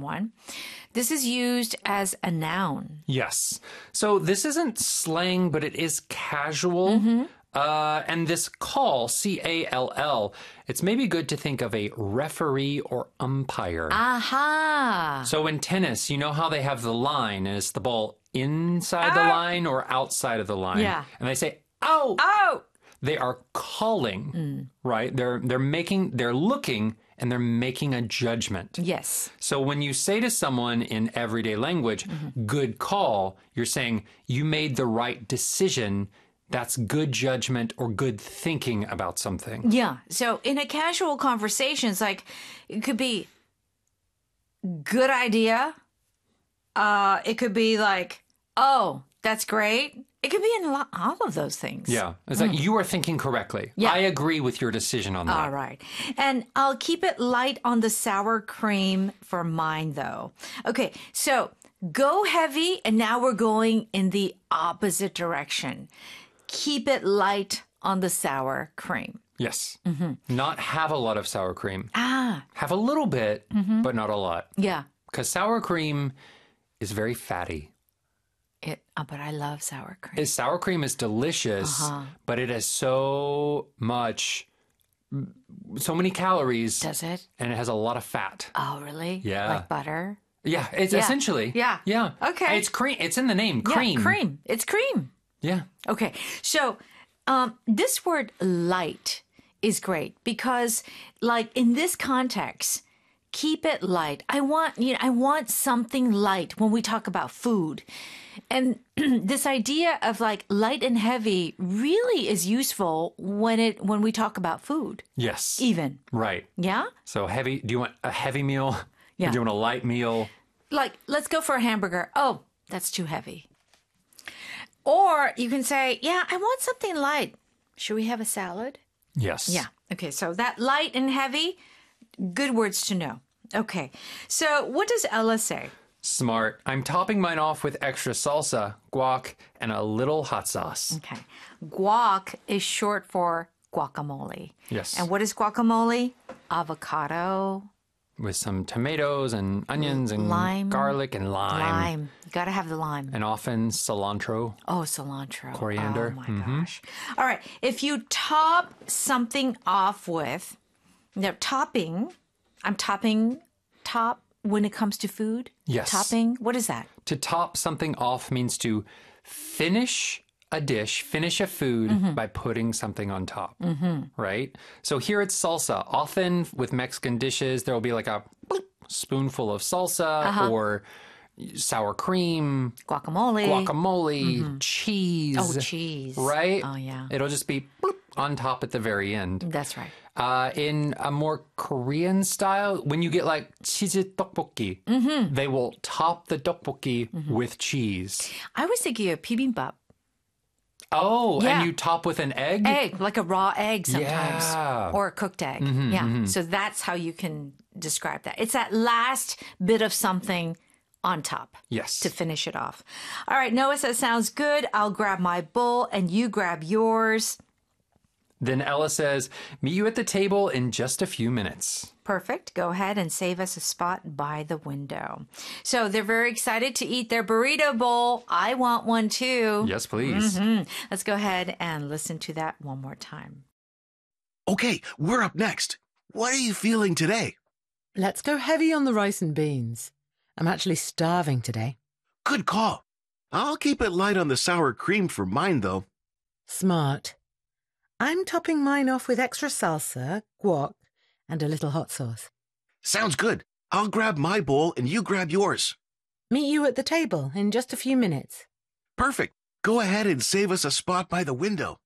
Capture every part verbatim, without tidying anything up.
someone. This is used as a noun. Yes. So this isn't slang, but it is casual. Mm-hmm. Uh, and this call, C A L L, it's maybe good to think of a referee or umpire. Aha. So in tennis, you know how they have the line, and it's the ball inside the line or outside of the line? Yeah. And they say, "Oh!" Oh! They are calling, Mm. right? They're they're making, they're looking, and they're making a judgment. Yes. So when you say to someone in everyday language, mm-hmm. good call, you're saying you made the right decision. That's good judgment or good thinking about something. Yeah. So in a casual conversation, it's like, it could be good idea. Uh, it could be like, oh, that's great. It could be in lo- all of those things. Yeah. It's like, you are thinking correctly. Yeah. I agree with your decision on that. All right. And I'll keep it light on the sour cream for mine, though. Okay. So go heavy, and now we're going in the opposite direction. Keep it light on the sour cream. Yes. Mm-hmm. Not have a lot of sour cream. Ah. Have a little bit, mm-hmm. but not a lot. Yeah. Because sour cream is very fatty. It, oh, but I love sour cream. Is sour cream is delicious, uh-huh. but it has so much, so many calories. Does it? And it has a lot of fat. Oh, really? Yeah. Like butter? Yeah, it's Yeah. essentially. Yeah. Yeah. Okay. It's cream. It's in the name, cream. Yeah, cream. It's cream. Yeah. Okay. So um, this word light is great because, like, in this context, keep it light. I want, you know, I want something light when we talk about food. And this idea of like light and heavy really is useful when it when we talk about food. Yes. Even. Right. Yeah? So heavy. Do you want a heavy meal? Yeah. Or do you want a light meal? Like, let's go for a hamburger. Oh, that's too heavy. Or you can say, yeah, I want something light. Should we have a salad? Yes. Yeah. Okay. So that light and heavy, good words to know. Okay. So what does Ella say? Smart. I'm topping mine off with extra salsa, guac, and a little hot sauce. Okay. Guac is short for guacamole. Yes. And what is guacamole? Avocado. With some tomatoes and onions and Lime. garlic and lime. Lime. You got to have the lime. And often cilantro. Oh, cilantro. Coriander. Oh, my Mm-hmm. gosh. All right. If you top something off with, now topping, I'm topping, top when it comes to food? Yes. Topping, what is that? To top something off means to finish a dish, finish a food Mm-hmm. by putting something on top, mm-hmm. right? So here it's salsa. Often with Mexican dishes, there will be like a bloop spoonful of salsa Uh-huh. or sour cream, Guacamole. guacamole, cheese. Oh, cheese. Right? Oh, yeah. It'll just be bloop on top at the very end. That's right. Uh, in a more Korean style, when you get like cheese tteokbokki, Mm-hmm. they will top the tteokbokki with cheese. I was thinking of bibimbap. Oh, Yeah. and you top with an egg? Egg, like a raw egg sometimes. Yeah. Or a cooked egg. yeah. So that's how you can describe that. It's that last bit of something on top. Yes. To finish it off. All right, Noah says, sounds good. I'll grab my bowl and you grab yours. Then Ella says, meet you at the table in just a few minutes. Perfect. Go ahead and save us a spot by the window. So they're very excited to eat their burrito bowl. I want one too. Yes, please. hmm Let's go ahead and listen to that one more time. Okay, we're up next. What are you feeling today? Let's go heavy on the rice and beans. I'm actually starving today. Good call. I'll keep it light on the sour cream for mine, though. Smart. I'm topping mine off with extra salsa, guac, and a little hot sauce. Sounds good. I'll grab my bowl and you grab yours. Meet you at the table in just a few minutes. Perfect. Go ahead and save us a spot by the window.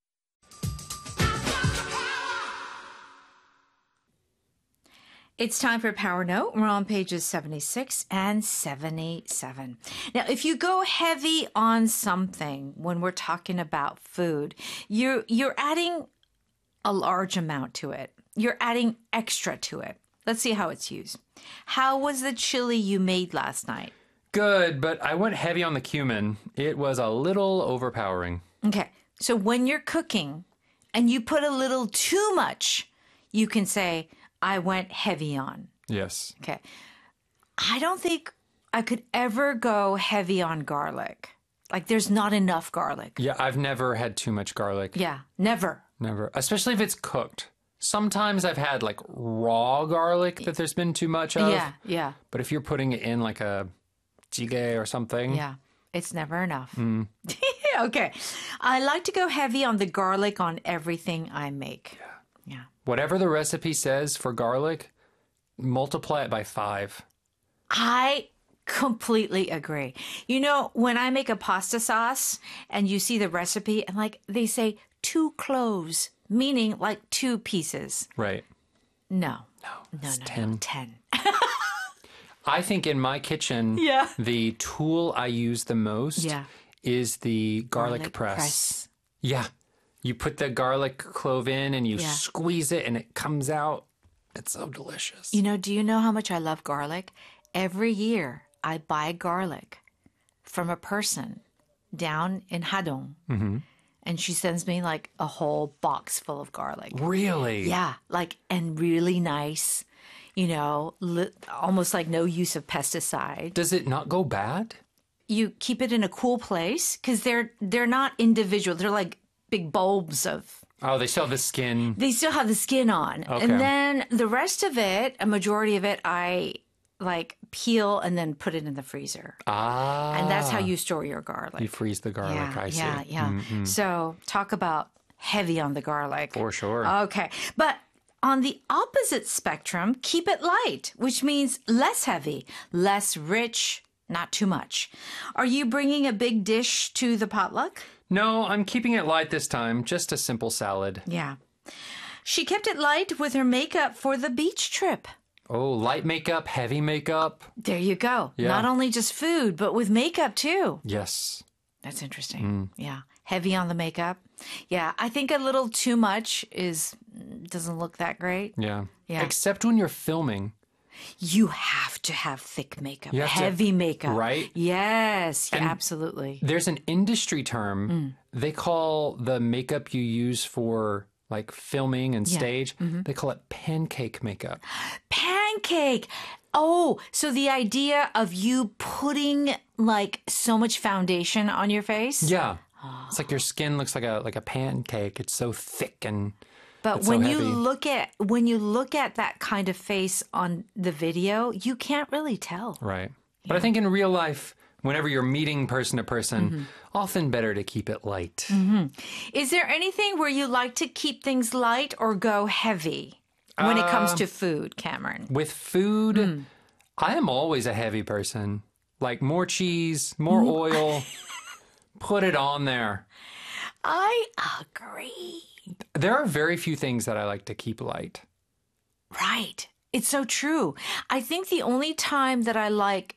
It's time for Power Note. We're on pages seventy-six and seventy-seven. Now, if you go heavy on something when we're talking about food, you're, you're adding a large amount to it. You're adding extra to it. Let's see how it's used. How was the chili you made last night? Good, but I went heavy on the cumin. It was a little overpowering. Okay, so when you're cooking and you put a little too much, you can say, I went heavy on. Yes. Okay. I don't think I could ever go heavy on garlic. Like there's not enough garlic. Yeah, I've never had too much garlic. Yeah, never. Never. Especially if it's cooked. Sometimes I've had like raw garlic that there's been too much of. Yeah, yeah, But if you're putting it in like a jjigae or something. yeah. It's never enough. Okay. I like to go heavy on the garlic on everything I make. Yeah. Yeah. Whatever the recipe says for garlic, multiply it by five. I completely agree. You know, when I make a pasta sauce and you see the recipe and like they say two cloves, meaning like two pieces. Right. No. No, No, it's no, ten. no. Ten. I think in my kitchen, Yeah. the tool I use the most Yeah. is the garlic, press. Yeah. You put the garlic clove in and you Yeah. squeeze it and it comes out. It's so delicious. You know, do you know how much I love garlic? Every year I buy garlic from a person down in Hadong. Mm-hmm. And she sends me like a whole box full of garlic. Really? Yeah, like, and really nice, you know, li- almost like no use of pesticide. Does it not go bad? You keep it in a cool place because they're they're not individual. They're like big bulbs of. Oh, they still have the skin. They still have the skin on, Okay. and then the rest of it, a majority of it, I like peel and then put it in the freezer, Ah. and that's how you store your garlic. You freeze the garlic, yeah, I see. yeah, yeah. So talk about heavy on the garlic. For sure. Okay. But on the opposite spectrum, keep it light, which means less heavy, less rich, not too much. Are you bringing a big dish to the potluck? No, I'm keeping it light this time. Just a simple salad. Yeah. She kept it light with her makeup for the beach trip. Oh, light makeup, heavy makeup. There you go. Yeah. Not only just food, but with makeup too. Yes. That's interesting. Yeah. Heavy on the makeup. Yeah. I think a little too much is doesn't look that great. Yeah. Yeah. Except when you're filming. You have to have thick makeup, You have to- heavy makeup. right? Yes, yeah, absolutely. There's an industry term. Mm. They call the makeup you use for like filming and stage, Mm-hmm. they call it pancake makeup. Pancake. Oh, so the idea of you putting like so much foundation on your face? Yeah. It's like your skin looks like a like a pancake. It's so thick and But it's so when you heavy. look at when you look at that kind of face on the video, you can't really tell. right. But I think in real life, whenever you're meeting person to person, Mm-hmm. often better to keep it light. Is there anything where you like to keep things light or go heavy when it comes Uh, to food, Cameron? With food, Mm. I am always a heavy person. Like more cheese, more oil. Put it on there. I agree. There are very few things that I like to keep light. Right. It's so true. I think the only time that I like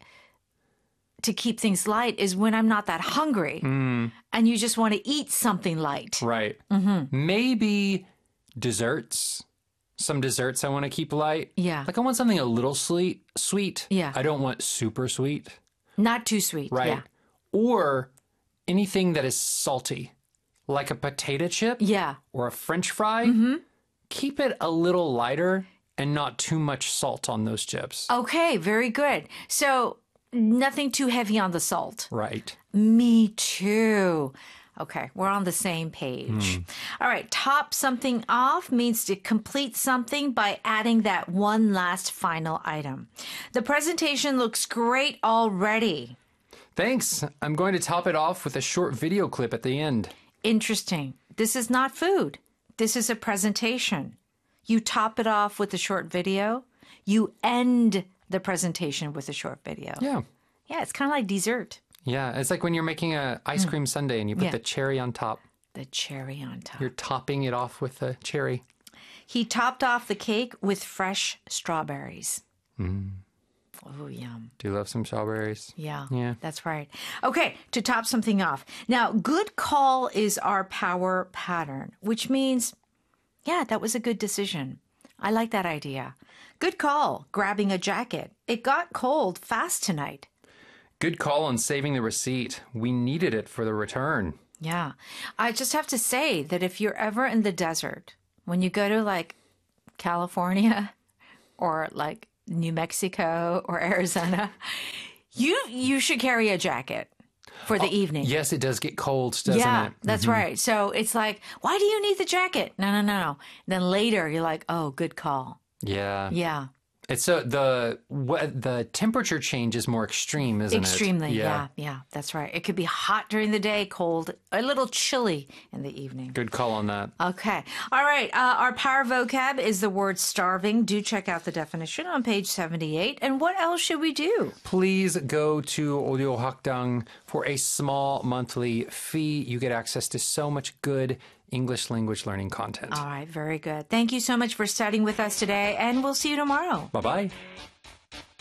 to keep things light is when I'm not that hungry and you just want to eat something light. Right. Mm-hmm. Maybe desserts. Some desserts I want to keep light. Yeah. Like I want something a little sweet. Sweet. Yeah. I don't want super sweet. Not too sweet. Right. Yeah. Or anything that is salty, like a potato chip Yeah. or a French fry. Mm-hmm. Keep it a little lighter and not too much salt on those chips. Okay. Very good. So nothing too heavy on the salt. Right. Me too. Okay, we're on the same page. All right, top something off means to complete something by adding that one last final item. The presentation looks great already. Thanks. I'm going to top it off with a short video clip at the end. Interesting. This is not food. This is a presentation. You top it off with a short video. You end the presentation with a short video. Yeah. Yeah, it's kind of like dessert. Yeah. It's like when you're making a ice cream sundae and you put Yeah. the cherry on top. The cherry on top. You're topping it off with the cherry. He topped off the cake with fresh strawberries. Oh, yum. Do you love some strawberries? Yeah, Yeah. that's right. Okay, to top something off. Now, good call is our power pattern, which means, yeah, that was a good decision. I like that idea. Good call, grabbing a jacket. It got cold fast tonight. Good call on saving the receipt. We needed it for the return. Yeah. I just have to say that if you're ever in the desert, when you go to like California or like New Mexico or Arizona, you you should carry a jacket for the evening. Yes, it does get cold, doesn't yeah, it? that's right. So it's like, why do you need the jacket? No, no, no, no. Then later you're like, oh, good call. Yeah. Yeah. It's so the what the temperature change is more extreme, isn't Extremely, it? yeah. yeah, that's right. It could be hot during the day, cold, a little chilly in the evening. Good call on that. Okay. All right. Uh, our power vocab is the word starving. Do check out the definition on page seventy-eight. And what else should we do? Please go to Audio Hakdang for a small monthly fee. You get access to so much good English language learning content. All right. Very good. Thank you so much for studying with us today, and we'll see you tomorrow. Bye-bye.